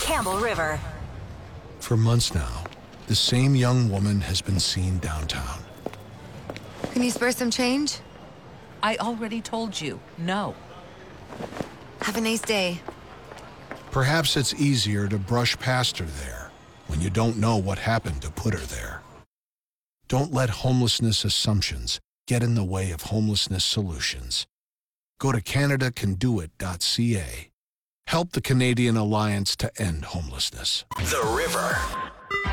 Campbell River. For months now, the same young woman has been seen downtown. Can you spare some change? I already told you, no. Have a nice day. Perhaps it's easier to brush past her there when you don't know what happened to put her there. Don't let homelessness assumptions get in the way of homelessness solutions. Go to CanadaCanDoIt.ca. Help the Canadian Alliance to End Homelessness. The River.